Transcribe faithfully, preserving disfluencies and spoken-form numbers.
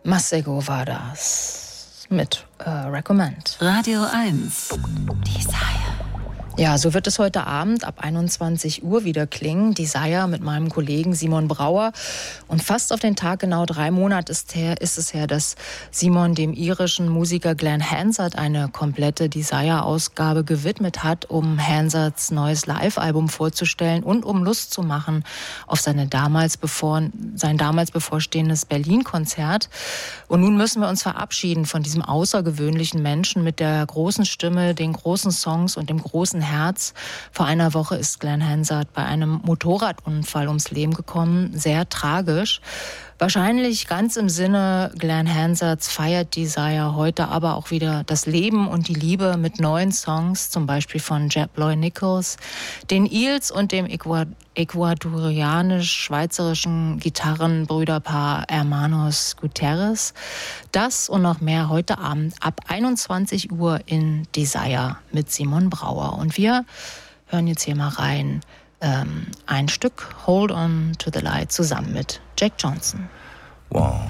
Masego war das mit äh, Recommend. Radio eins. Desire. Ja, so wird es heute Abend ab einundzwanzig Uhr wieder klingen. Desire mit meinem Kollegen Simon Brauer. Und fast auf den Tag genau drei Monate ist, her, ist es her, dass Simon dem irischen Musiker Glenn Hansard eine komplette Desire-Ausgabe gewidmet hat, um Hansards neues Live-Album vorzustellen und um Lust zu machen auf seine damals bevor, sein damals bevorstehendes Berlin-Konzert. Und nun müssen wir uns verabschieden von diesem außergewöhnlichen Menschen mit der großen Stimme, den großen Songs und dem großen Herz. Vor einer Woche ist Glenn Hansard bei einem Motorradunfall ums Leben gekommen. Sehr tragisch. Wahrscheinlich ganz im Sinne Glenn Hansards feiert Desire heute aber auch wieder das Leben und die Liebe mit neuen Songs, zum Beispiel von Jeb Loy Nichols, den Eels und dem ecuadorianisch-schweizerischen Gitarrenbrüderpaar Hermanos Gutierrez. Das und noch mehr heute Abend ab einundzwanzig Uhr in Desire mit Simon Brauer. Und wir hören jetzt hier mal rein. Ähm, ein Stück Hold On To The Light zusammen mit Jack Johnson. One,